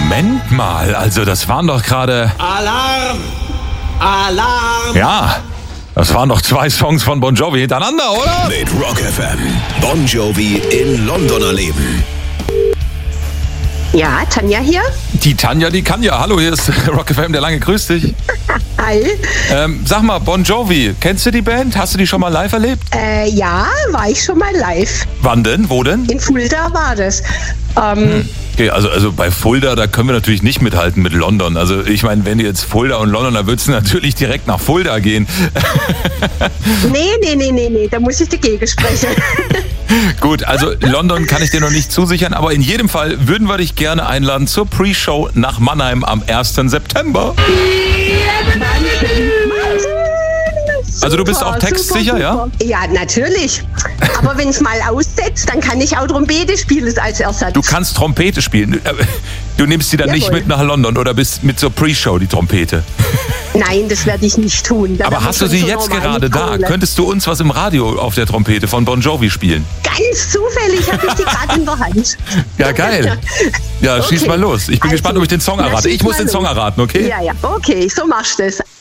Moment mal, also das waren doch gerade... Alarm! Alarm! Ja, das waren doch 2 Songs von Bon Jovi hintereinander, oder? Mit Rock FM. Bon Jovi in London erleben. Ja, Tanja hier. Die Tanja, die kann ja. Hallo, hier ist Rock FM, der Lange, grüß dich. Hi. Sag mal, Bon Jovi, kennst du die Band? Hast du die schon mal live erlebt? Ja, war ich schon mal live. Wann denn? Wo denn? In Fulda war das. Okay, also bei Fulda, da können wir natürlich nicht mithalten mit London. Also ich meine, wenn du jetzt Fulda und London, da würdest du natürlich direkt nach Fulda gehen. Nee, da muss ich dagegen sprechen. Gut, also London kann ich dir noch nicht zusichern, aber in jedem Fall würden wir dich gerne einladen zur Pre-Show nach Mannheim am 1. September. Also du bist auch textsicher, ja? Ja, natürlich. Aber wenn es mal aussetzt, dann kann ich auch Trompete spielen als Ersatz. Du kannst Trompete spielen. Du nimmst sie dann nicht mit nach London oder bist mit zur Pre-Show die Trompete? Nein, das werde ich nicht tun. Aber hast du sie jetzt gerade da? Könntest du uns was im Radio auf der Trompete von Bon Jovi spielen? Ganz zufällig habe ich die gerade in der Hand. Ja, geil. Ja, schieß mal los. Ich bin gespannt, ob ich den Song errate. Ich muss den Song erraten, okay? Ja, okay, so machst du es.